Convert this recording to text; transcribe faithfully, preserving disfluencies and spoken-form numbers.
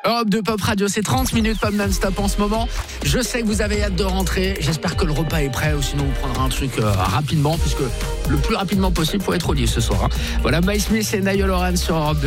Europe deux Pop Radio, c'est trente minutes pop non-stop en ce moment. Je sais que vous avez hâte de rentrer. J'espère que le repas est prêt ou sinon vous prendrez un truc euh, rapidement puisque le plus rapidement possible pour être au lit ce soir. Hein. Voilà, Mike Smith et Niall Horan sur Europe deux.